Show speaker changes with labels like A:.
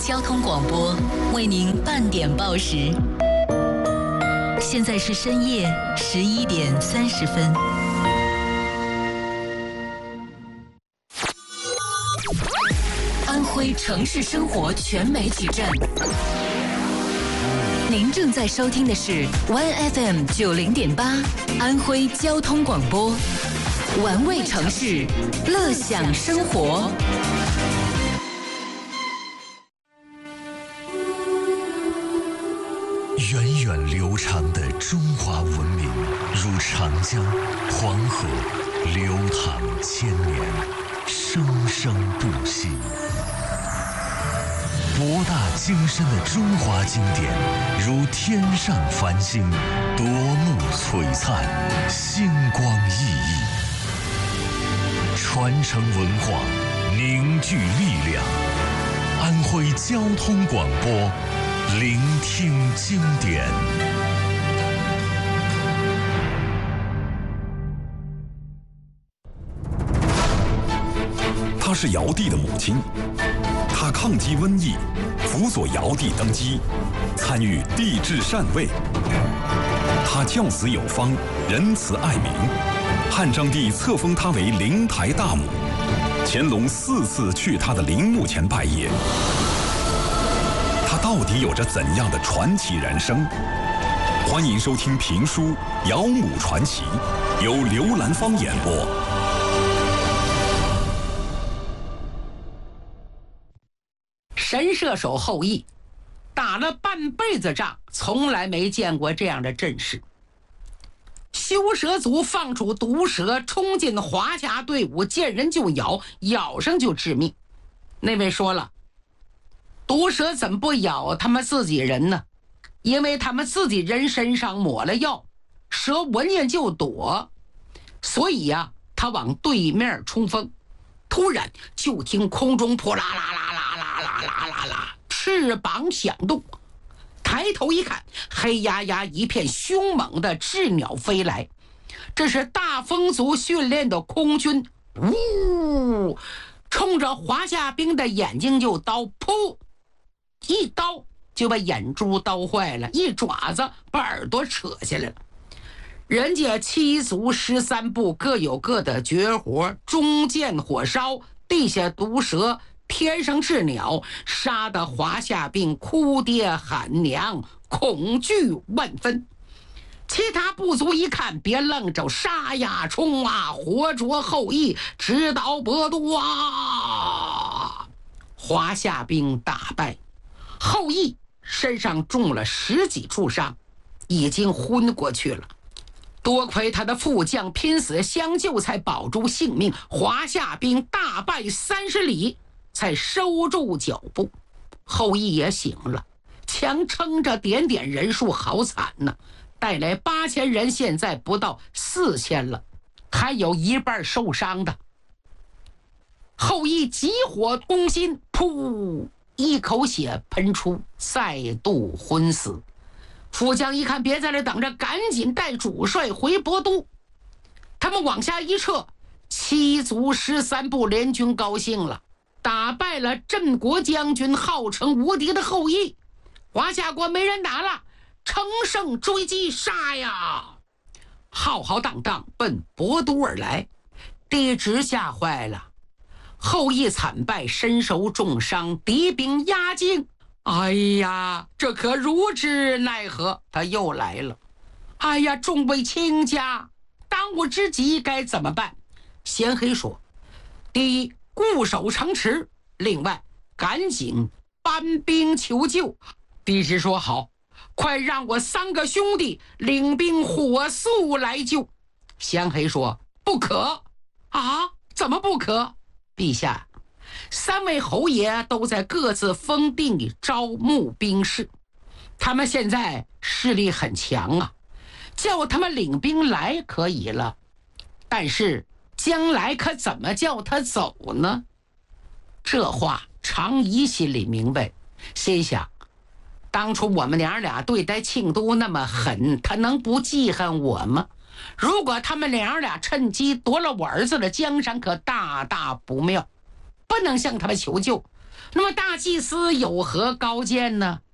A: 交通广播为您半点报时。现在是深夜11点30分。安徽城市生活全媒体站，您正在收听的是 OneFM 90.8安徽交通广播，玩味城市，乐享生活。
B: 源远流长的中华文明，如长江、黄河，流淌千年，生生不息。博大精深的中华经典，如天上繁星，夺目璀璨，星光熠熠。传承文化，凝聚力量。安徽交通广播，聆听经典。
C: 她是尧帝的母亲，她抗击瘟疫，辅佐尧帝登基，参与帝制禅位。她教子有方，仁慈爱民，汉章帝册封她为灵台大母，乾隆4次去她的陵墓前拜谒。她到底有着怎样的传奇人生？欢迎收听评书《尧母传奇》，由刘兰芳演播。
D: 神射手后羿打了半辈子仗，从来没见过这样的阵势。修蛇族放出毒蛇，冲进华夏队伍，见人就咬，咬上就致命。那位说了，毒蛇怎么不咬他们自己人呢？因为他们自己人身上抹了药，蛇闻见就躲。所以呀，他往对面冲锋，突然就听空中扑啦啦啦啦啦啦啦啦啦，翅膀响动。抬头一看，黑压压一片凶猛的鸷鸟飞来，这是大风族训练的空军，呜，冲着华夏兵的眼睛就刀，噗，一刀就把眼珠刀坏了，一爪子把耳朵扯下来了。人家7族13部各有各的绝活，中见火烧，地下毒蛇，天上鸷鸟，杀得华夏兵哭爹喊娘，恐惧万分。其他部族一看，别愣着，杀呀冲啊，活捉后羿，直捣博都啊！华夏兵大败，后羿身上中了10几处伤，已经昏过去了。多亏他的副将拼死相救，才保住性命。华夏兵大败30里，才收住脚步。后羿也醒了，强撑着点点人数，好惨呐！带来8000人，现在不到4000了，还有一半受伤的。后羿急火攻心，噗，一口血喷出，再度昏死。副将一看别在这等着，赶紧带主帅回博都。他们往下一撤，7族13部联军高兴了，打败了镇国将军号称无敌的后羿。华夏国没人打了，乘胜追击，杀呀！浩浩荡荡奔博都而来。帝直吓坏了，后羿惨败，身受重伤，敌兵压境。哎呀，这可如之奈何？他又来了。哎呀，众位卿家，当务之急该怎么办？鲜黑说，第一，固守城池，另外赶紧搬兵求救。帝直说，好，快让我3个兄弟领兵火速来救。鲜黑说，不可啊，怎么不可？陛下，3位侯爷都在各自封地里招募兵士，他们现在势力很强啊，叫他们领兵来可以了，但是将来可怎么叫他走呢？这话常怡心里明白，心想，当初我们娘俩对待庆都那么狠，他能不记恨我吗？如果他们娘俩趁机夺了我儿子的江山，可大大不妙，不能向他们求救。 那么大祭司有何高见呢？